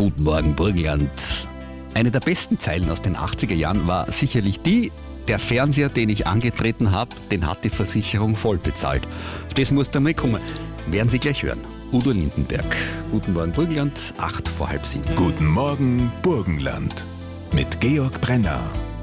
Guten Morgen, Burgenland. Eine der besten Zeilen aus den 80er Jahren war sicherlich die: Der Fernseher, den ich angetreten habe, den hat die Versicherung voll bezahlt. Auf das muss einmal kommen. Werden Sie gleich hören. Udo Lindenberg. Guten Morgen, Burgenland, 7:08. Guten Morgen, Burgenland. Mit Georg Brenner.